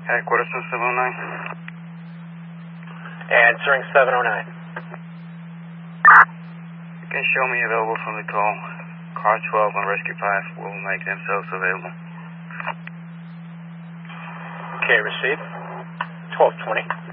Headquarters from 709. Answering 709. You can show me available from the call. Car 12 and Rescue 5 will make themselves available. Okay, received. 1220.